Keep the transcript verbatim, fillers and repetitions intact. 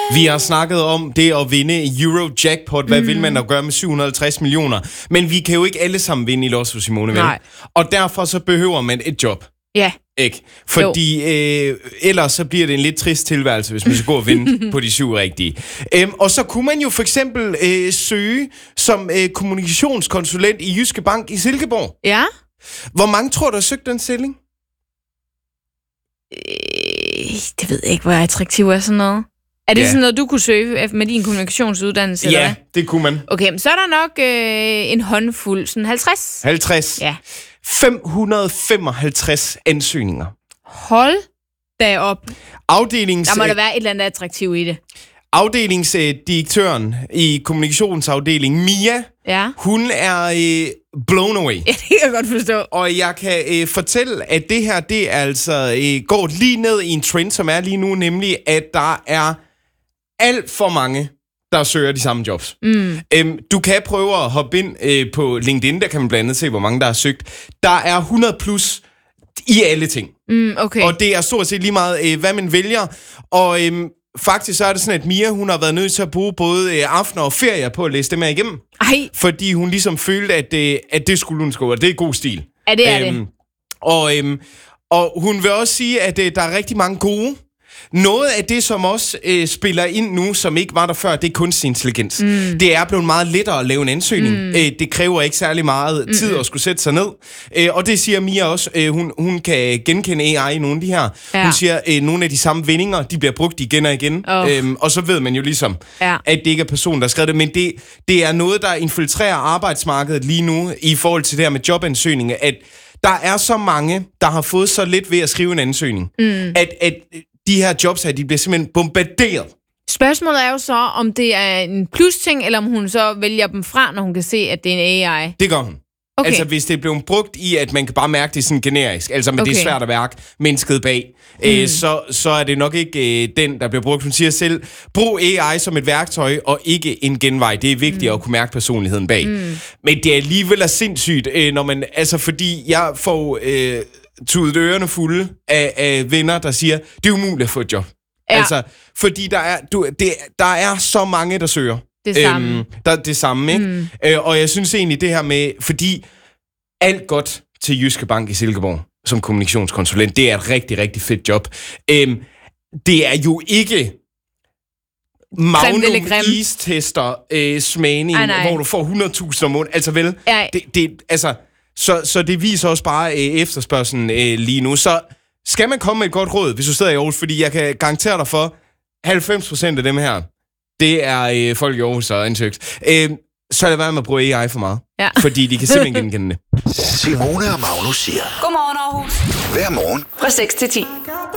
Vi har snakket om det at vinde Eurojackpot. Hvad mm. vil man at gøre med syv hundrede og halvtreds millioner? Men vi kan jo ikke alle sammen vinde i Lotto, Simone. Vel? Nej. Og derfor så behøver man et job. Ja. Ikke? Fordi øh, ellers så bliver det en lidt trist tilværelse, hvis man skal gå og vinde på de syv rigtige. Øhm, og så kunne man jo for eksempel øh, søge som øh, kommunikationskonsulent i Jyske Bank i Silkeborg. Ja. Hvor mange tror du har søgt den stilling? Øh, det ved jeg ikke, hvor attraktiv er sådan noget. Er det ja. sådan noget, du kunne søge med din kommunikationsuddannelse? Ja, eller hvad? det kunne man. Okay, men så er der nok øh, en håndfuld, sådan halvtreds. halvtreds? Ja. fem hundrede og femoghalvtreds ansøgninger. Hold da op. Afdelings... Der må der være et eller andet attraktivt i det. Afdelingsdirektøren i kommunikationsafdelingen, Mia, ja. hun er øh, blown away. Ja, det kan jeg godt forstå. Og jeg kan øh, fortælle, at det her, det altså øh, går lige ned i en trend, som er lige nu, nemlig at der er alt for mange, der søger de samme jobs. Mm. Øhm, du kan prøve at hoppe ind øh, på LinkedIn, der kan man blandt andet se, hvor mange der har søgt. Der er hundrede plus i alle ting. Mm, okay. Og det er stort set lige meget, øh, hvad man vælger. Og øhm, faktisk så er det sådan, at Mia, hun har været nødt til at bruge både øh, aftener og ferier på at læse dem her igennem. Ej. Fordi hun ligesom følte, at, øh, at det skulle hun skrive, og det er god stil. Ja, det er øhm, det. Og, øhm, og hun vil også sige, at øh, der er rigtig mange gode. Noget af det, som også øh, spiller ind nu, som ikke var der før, det er kunstig intelligens. Mm. Det er blevet meget lettere at lave en ansøgning. Mm. Øh, det kræver ikke særlig meget tid mm. at skulle sætte sig ned. Øh, og det siger Mia også. Øh, hun, hun kan genkende A I i nogle af de her. Ja. Hun siger, at øh, nogle af de samme vendinger, de bliver brugt igen og igen. Oh. Øhm, og så ved man jo ligesom, ja. at det ikke er personen, der har skrevet det. Men det, det er noget, der infiltrerer arbejdsmarkedet lige nu, i forhold til det her med jobansøgninger, at der er så mange, der har fået så lidt ved at skrive en ansøgning, mm. at... at de her jobs her, de bliver simpelthen bombarderet. Spørgsmålet er jo så, om det er en plus-ting, eller om hun så vælger dem fra, når hun kan se, at det er en A I. Det gør hun. Okay. Altså, hvis det er blevet brugt i, at man kan bare mærke det sådan generisk, altså, men okay. det er svært at mærke mennesket bag, mm. øh, så, så er det nok ikke øh, den, der bliver brugt. Hun siger selv, brug A I som et værktøj, og ikke en genvej. Det er vigtigt mm. at kunne mærke personligheden bag. Mm. Men det er alligevel er sindssygt, øh, når man, altså, fordi jeg får... Øh, tudet ørerne fulde af, af venner, der siger, det er umuligt at få et job. Ja. Altså, fordi der er, du, det, der er så mange, der søger. Det samme. Øhm, der er det samme, ikke? Mm. Øh, og jeg synes egentlig det her med, fordi alt godt til Jyske Bank i Silkeborg som kommunikationskonsulent, det er et rigtig, rigtig fedt job. Øhm, det er jo ikke Magnum Is-tester øh, smagning, ah, hvor du får hundrede tusind om måneden. Altså vel, ja. det, det, altså... Så, så det viser også bare øh, efterspørgselen øh, lige nu. Så skal man komme med et godt råd, hvis du sidder i Aarhus, fordi jeg kan garantere dig for, halvfems procent af dem her, det er øh, folk i Aarhus, der er ansøgt. Øh, så er det værd med at bruge A I for meget. Ja. Fordi de kan simpelthen genkende det. Simone og Magnus siger. Godmorgen, Aarhus. Hver morgen fra seks til ti.